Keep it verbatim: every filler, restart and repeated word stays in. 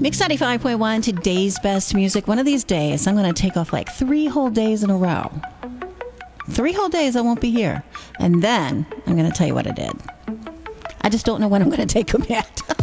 Mix ninety-five point one, today's best music. One of these days, I'm going to take off like three whole days in a row. Three whole days I won't be here. And then I'm going to tell you what I did. I just don't know when I'm going to take them yet.